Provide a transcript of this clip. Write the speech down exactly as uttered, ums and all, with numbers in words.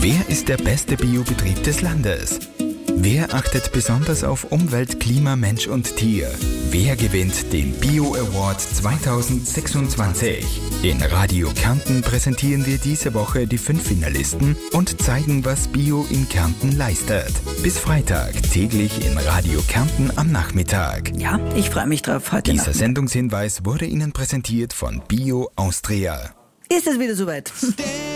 Wer ist der beste Biobetrieb des Landes? Wer achtet besonders auf Umwelt, Klima, Mensch und Tier? Wer gewinnt den Bio Award zweitausendsechsundzwanzig? In Radio Kärnten präsentieren wir diese Woche die fünf Finalisten und zeigen, was Bio in Kärnten leistet. Bis Freitag täglich in Radio Kärnten am Nachmittag. Ja, ich freue mich drauf heute. Dieser Sendungshinweis wurde Ihnen präsentiert von Bio Austria. Ist es wieder soweit?